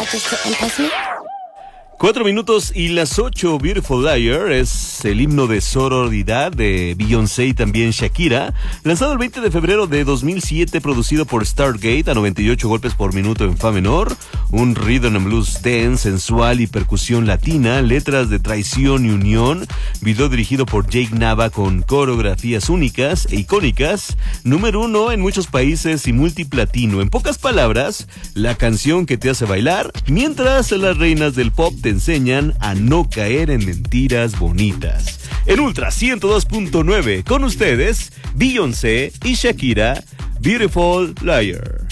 just to impress me? 4 minutos y las 8, Beautiful Liar es el himno de sororidad de Beyoncé y también Shakira, lanzado el 20 de febrero de 2007, producido por Stargate a 98 golpes por minuto en fa menor, un rhythm and blues dance, sensual y percusión latina, letras de traición y unión, video dirigido por Jake Nava con coreografías únicas e icónicas, número 1 en muchos países y multiplatino. En pocas palabras, la canción que te hace bailar, mientras las reinas del pop te enseñan a no caer en mentiras bonitas. En Ultra 102.9, con ustedes, Beyoncé y Shakira, Beautiful Liar.